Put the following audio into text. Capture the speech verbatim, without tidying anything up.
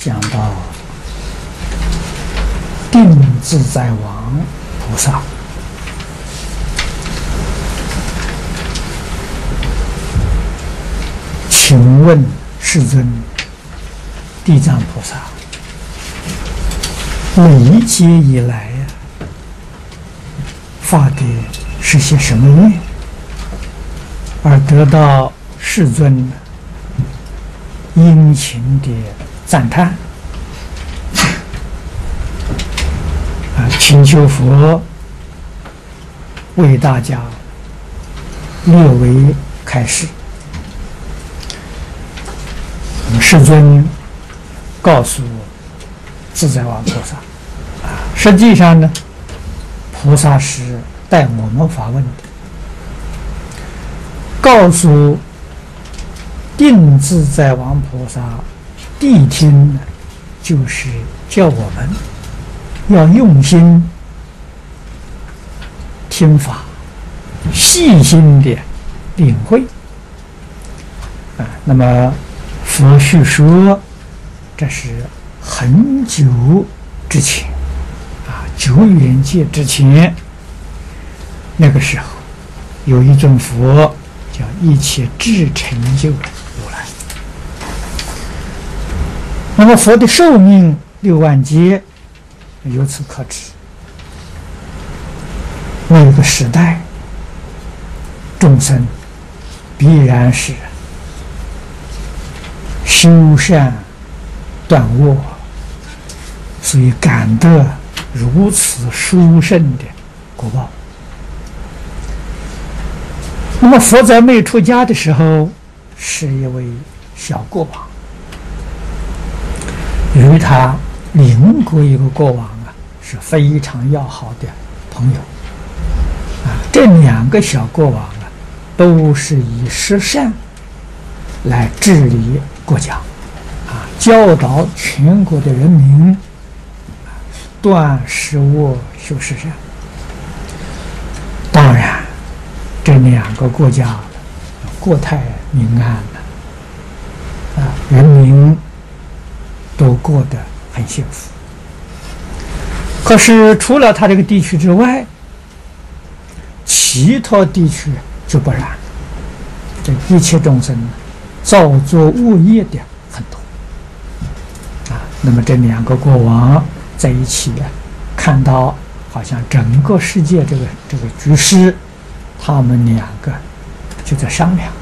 讲到定自在王菩萨，请问世尊，地藏菩萨历劫以来呀、啊，发的是些什么愿，而得到世尊殷勤的赞叹啊，请求佛为大家略为开示。世尊告诉自在王菩萨啊，实际上呢，菩萨是带我们发问的，告诉定自在王菩萨谛听呢，就是叫我们要用心听法，细心的领会啊。那么佛叙说，这是很久之前啊，久远界之前，那个时候有一尊佛叫一切智成就如来。那么佛的寿命六万劫，由此可知，那个时代众生必然是修善断恶，所以感得如此殊胜的果报。那么佛在没出家的时候是一位小国王，与他邻国一个国王啊是非常要好的朋友啊。这两个小国王啊都是以十善来治理国家啊，教导全国的人民断十恶修十善。当然这两个国家国泰民安了啊，人民都过得很幸福。可是除了他这个地区之外，其他地区就不然，这一切众生造作恶业的很多啊。那么这两个国王在一起啊，看到好像整个世界这个这个局势，他们两个就在商量